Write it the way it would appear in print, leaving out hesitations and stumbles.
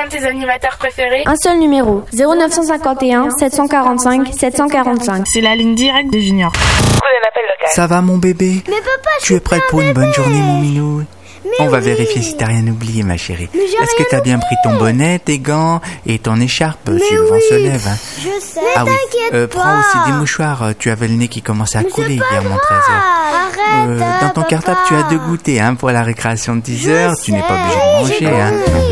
un de tes animateurs préférés? Un seul numéro, 0951 745 745. C'est la ligne directe de Junior. Ça va mon bébé? Mais papa, Tu es prêt pour une bonne journée mon minou? On va vérifier si t'as rien oublié ma chérie. Est-ce que t'as bien pris ton bonnet, tes gants et ton écharpe si le vent se lève hein? Je sais. Ah oui, T'inquiète pas. prends aussi des mouchoirs. Tu avais le nez qui commençait à couler hier mon 13h. Arrête, Dans ton papa. cartable tu as 2 goûters hein, pour la récréation de 10h. Tu n'es pas obligé de manger hein.